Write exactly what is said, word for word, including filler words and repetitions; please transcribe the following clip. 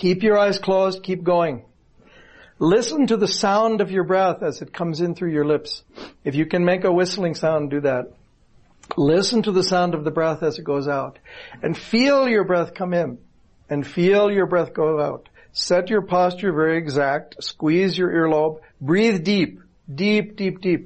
Keep your eyes closed. Keep going. Listen to the sound of your breath as it comes in through your lips. If you can make a whistling sound, do that. Listen to the sound of the breath as it goes out. And feel your breath come in. And feel your breath go out. Set your posture very exact. Squeeze your earlobe. Breathe deep. Deep, deep, deep.